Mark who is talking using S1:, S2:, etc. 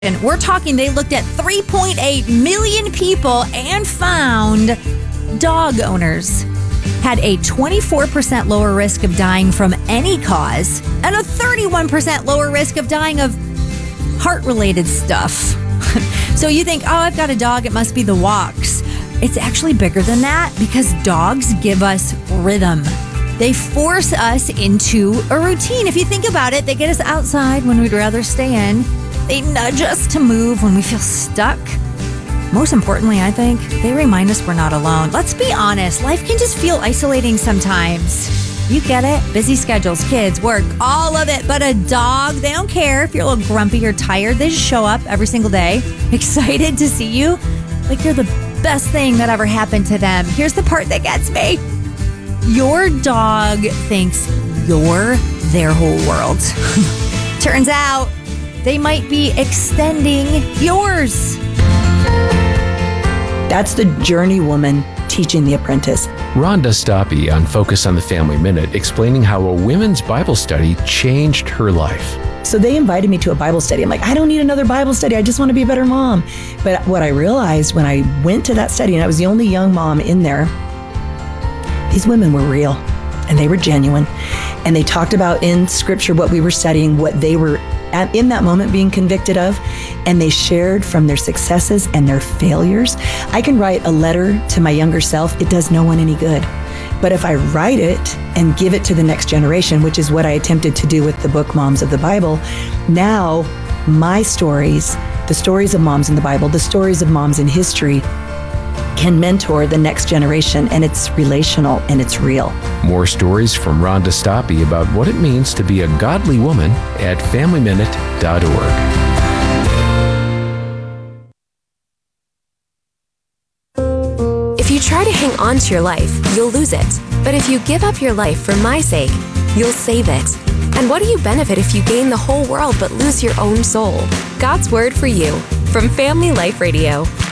S1: And we're talking, they looked at 3.8 million people and found dog owners had a 24% lower risk of dying from any cause and a 31% lower risk of dying of heart-related stuff. So you think, oh, I've got a dog, it must be the walks. It's actually bigger than that because dogs give us rhythm. They force us into a routine. If you think about it, they get us outside when we'd rather stay in. They nudge us to move when we feel stuck. Most importantly, I think, they remind us we're not alone. Let's be honest, life can just feel isolating sometimes. You get it? Busy schedules, kids, work, all of it. But a dog, they don't care if you're a little grumpy or tired. They just show up every single day, excited to see you, like you're the best thing that ever happened to them. Here's the part that gets me. Your dog thinks you're their whole world. Turns out, they might be extending yours.
S2: That's the journey woman teaching the apprentice.
S3: Rhonda Stoppe on Focus on the Family Minute, explaining how a women's Bible study changed her life.
S2: So they invited me to a Bible study. I'm like, I don't need another Bible study. I just want to be a better mom. But what I realized when I went to that study, and I was the only young mom in there, these women were real and they were genuine. And they talked about in scripture what we were studying, what they were in that moment being convicted of, and they shared from their successes and their failures. I can write a letter to my younger self. It does no one any good. But if I write it and give it to the next generation, which is what I attempted to do with the book Moms of the Bible, now my stories, the stories of moms in the Bible, the stories of moms in history, can mentor the next generation, and it's relational and it's real.
S3: More stories from Rhonda Stoppe about what it means to be a godly woman at FamilyMinute.org.
S4: If you try to hang on to your life, you'll lose it. But if you give up your life for my sake, you'll save it. And what do you benefit if you gain the whole world but lose your own soul? God's word for you from Family Life Radio.